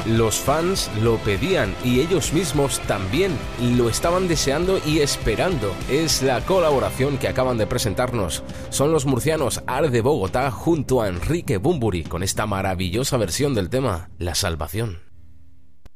Los fans lo pedían y ellos mismos también lo estaban deseando y esperando. Es la colaboración que acaban de presentarnos. Son los murcianos Art de Bogotá junto a Enrique Bunbury con esta maravillosa versión del tema La Salvación.